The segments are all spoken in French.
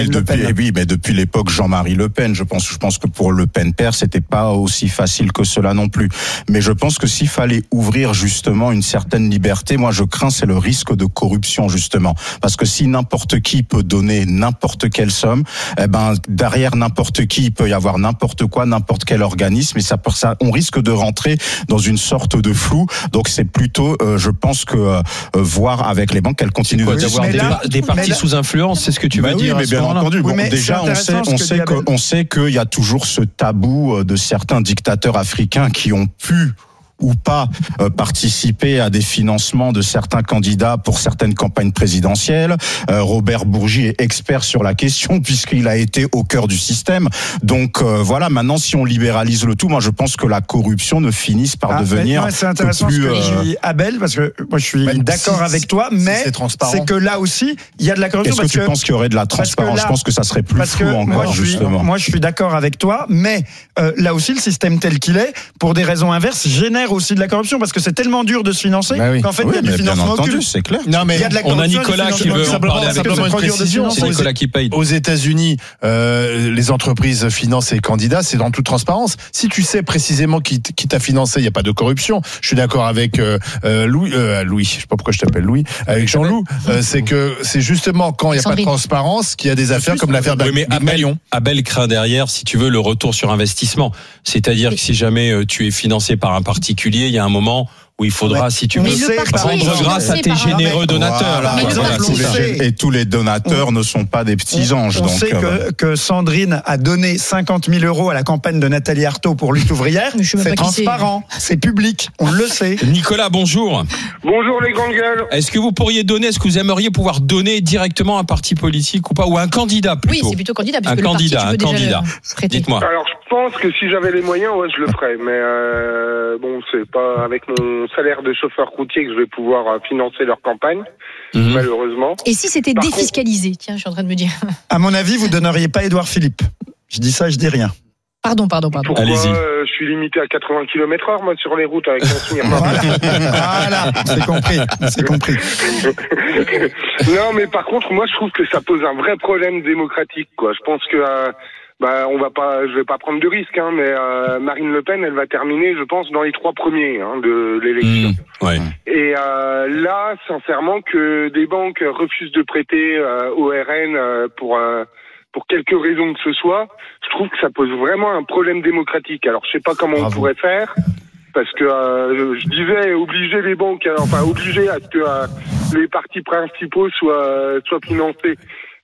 Depuis l'époque Jean-Marie Le Pen, je pense que pour Le Pen père, c'était pas aussi facile que cela non plus. Mais je pense que s'il fallait ouvrir justement une certaine liberté, moi je crains c'est le risque de corruption justement, parce que si n'importe qui peut donner n'importe quelle somme, derrière n'importe qui il peut y avoir n'importe quoi, n'importe quel organisme, et ça on risque de rentrer dans une sorte de flou. Donc c'est plutôt, je pense que voir avec les banques qu'elles continuent d'avoir des partis sous influence, c'est ce que tu veux dire. Mais bien entendu. Bon, déjà, on sait qu'il y a toujours ce tabou de certains dictateurs africains qui ont pu ou pas participer à des financements de certains candidats pour certaines campagnes présidentielles. Robert Bourgi est expert sur la question puisqu'il a été au cœur du système. Donc voilà, maintenant si on libéralise le tout, moi je pense que la corruption ne finisse par devenir c'est intéressant plus, ce que dit Abel, parce que moi je suis d'accord avec toi, mais c'est que là aussi il y a de la corruption. Est-ce que tu penses qu'il y aurait de la transparence? Je pense que ça serait plus flou encore, justement. Moi je suis d'accord avec toi, mais là aussi le système tel qu'il est, pour des raisons inverses, génère aussi de la corruption, parce que c'est tellement dur de se financer qu'en fait il y a du financement occulte. C'est clair. Non, mais on a Nicolas qui veut en parler avec nous. C'est Nicolas qui paye. Aux États-Unis, les entreprises financent les candidats, c'est dans toute transparence. Si tu sais précisément qui t'a financé, il n'y a pas de corruption. Je suis d'accord avec Louis, je sais pas pourquoi je t'appelle Louis, avec Jean-Loup, c'est que c'est justement quand il n'y a pas de transparence qu'il y a des affaires comme l'affaire d'Abel. Abel craint derrière, si tu veux, le retour sur investissement. C'est-à-dire que si jamais tu es financé par un particulier, il y a un moment où il faudra, si tu veux, rendre grâce à tes généreux donateurs. Et tous les donateurs ne sont pas des petits anges. On sait que Sandrine a donné 50 000 euros à la campagne de Nathalie Arthaud pour Lutte ouvrière. C'est transparent, c'est public, on le sait. Nicolas, bonjour. Bonjour les grandes gueules. Est-ce que vous aimeriez pouvoir donner directement à un parti politique ou pas, ou à un candidat plutôt? Oui, c'est plutôt candidat. Un candidat. Dites-moi. Alors je pense que si j'avais les moyens, je le ferais. Mais bon, c'est pas avec mon salaire de chauffeur routier que je vais pouvoir financer leur campagne, malheureusement. Et si c'était défiscalisé? Tiens, je suis en train de me dire. À mon avis, vous donneriez pas Édouard Philippe. Je dis ça, je dis rien. Pardon. Pourquoi? Allez-y. Je suis limité à 80 km/h, moi, sur les routes avec mon Smirnoff. Voilà, c'est compris. Non, mais par contre, moi, je trouve que ça pose un vrai problème démocratique, quoi. Je pense que je vais pas prendre de risques, mais Marine Le Pen, elle va terminer, je pense, dans les 3 premiers de l'élection. Et là, sincèrement, que des banques refusent de prêter au RN pour quelque raison que ce soit, je trouve que ça pose vraiment un problème démocratique. Alors, je sais pas comment on pourrait faire, parce que je disais obliger les banques, obliger à ce que les partis principaux soient financés.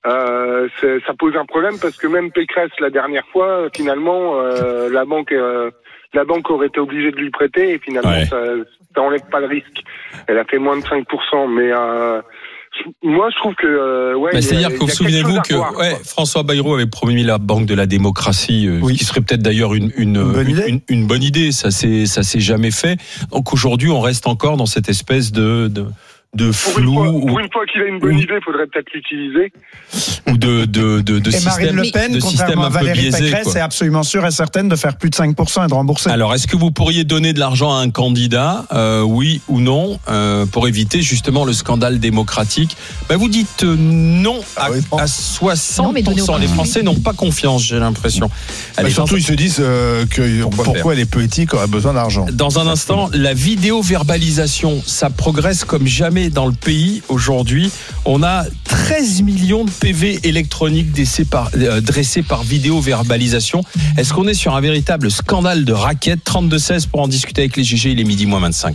Ça pose un problème parce que même Pécresse la dernière fois, finalement, la banque aurait été obligée de lui prêter et finalement ça enlève pas le risque. Elle a fait moins de 5%, mais moi je trouve que c'est-à-dire que vous souvenez-vous que François Bayrou avait promis la banque de la démocratie, qui serait peut-être d'ailleurs une bonne idée. Ça s'est jamais fait. Donc aujourd'hui on reste encore dans cette espèce de flou. Pour une fois qu'il a une bonne idée, il faudrait peut-être l'utiliser. Ou de système, Marine Le Pen, contrairement à Valérie Pécresse, est absolument sûre et certaine de faire plus de 5% et de rembourser. Alors, est-ce que vous pourriez donner de l'argent à un candidat, oui ou non, pour éviter justement le scandale démocratique? Vous dites non à 60%. Les Français n'ont pas confiance, j'ai l'impression. Surtout, ils se disent pourquoi les politiques auraient besoin d'argent. Dans un instant, la vidéo-verbalisation, ça progresse comme jamais dans le pays aujourd'hui. On a 13 millions de PV électroniques dressés par vidéo-verbalisation. Est-ce qu'on est sur un véritable scandale de raquettes? 32-16 pour en discuter avec les GG, il est 12:25.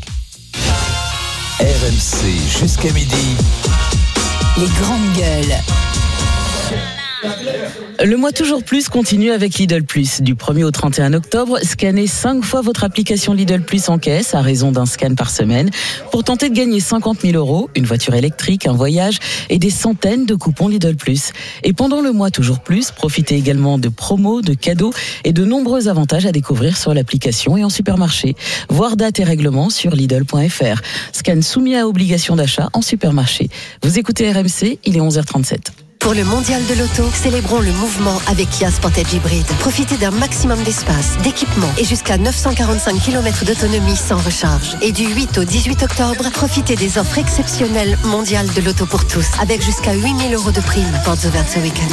RMC jusqu'à midi. Les grandes gueules. Le mois toujours plus continue avec Lidl Plus. Du 1er au 31 octobre, scannez 5 fois votre application Lidl Plus en caisse à raison d'un scan par semaine pour tenter de gagner 50 000 €, une voiture électrique, un voyage et des centaines de coupons Lidl Plus. Et pendant le mois toujours plus, profitez également de promos, de cadeaux et de nombreux avantages à découvrir sur l'application et en supermarché. Voir date et règlements sur Lidl.fr. Scan soumis à obligation d'achat en supermarché. Vous écoutez RMC, il est 11h37. Pour le mondial de l'auto, célébrons le mouvement avec Kia Sportage Hybride. Profitez d'un maximum d'espace, d'équipement et jusqu'à 945 km d'autonomie sans recharge. Et du 8 au 18 octobre, profitez des offres exceptionnelles mondiales de l'auto pour tous avec jusqu'à 8 000 € de prime. Portes ouvertes ce week-end.